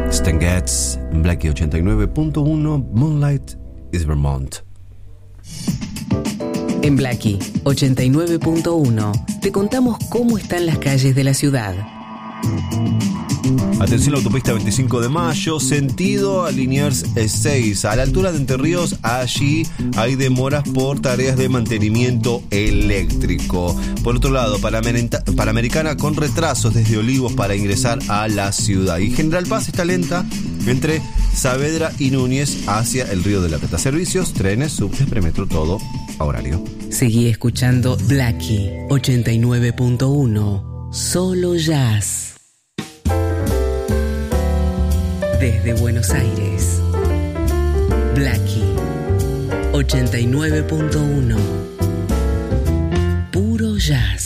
Stan Getz, Blackie 89.1, Moonlight is Vermont. En Blackie 89.1 te contamos cómo están las calles de la ciudad. Atención, autopista 25 de mayo, sentido a Liniers 6. A la altura de Entre Ríos, allí hay demoras por tareas de mantenimiento eléctrico. Por otro lado, Panamericana con retrasos desde Olivos para ingresar a la ciudad. Y General Paz está lenta entre Saavedra y Núñez hacia el Río de la Plata. Servicios, trenes, subtes, premetro, todo a horario. Seguí escuchando Blackie 89.1, solo jazz. Desde Buenos Aires, Blackie 89.1, puro jazz.